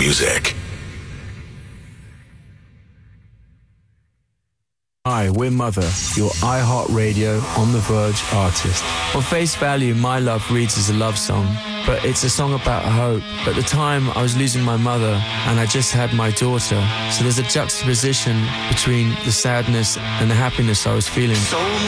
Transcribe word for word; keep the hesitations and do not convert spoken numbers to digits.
music. Hi, we're Mother, your iHeartRadio On The Verge artist. On face value, My Love reads as a love song, but it's a song about hope. At the time, I was losing my mother, and I just had my daughter, so there's a juxtaposition between the sadness and the happiness I was feeling.